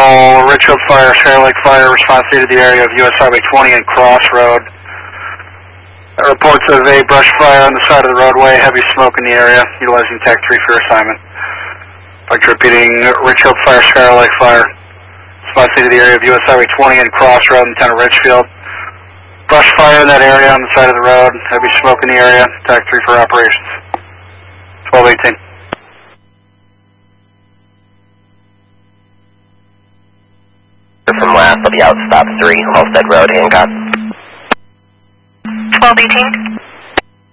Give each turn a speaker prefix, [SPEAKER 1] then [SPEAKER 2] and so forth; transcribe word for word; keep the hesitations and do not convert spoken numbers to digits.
[SPEAKER 1] Control, Richfield Fire, Skyler Lake Fire, response to the area of U S Highway twenty and Cross Road. Reports of a brush fire on the side of the roadway, heavy smoke in the area, utilizing TAC three for assignment. Like repeating, Richfield Fire, Skyler Lake Fire, response to the area of U S Highway twenty and Cross Road, Lieutenant Richfield. Brush fire in that area on the side of the road, heavy smoke in the area, TAC three for operations. twelve eighteen.
[SPEAKER 2] From last, I'll be out stop three, Halstead Road, Hancock.
[SPEAKER 3] twelve eighteen.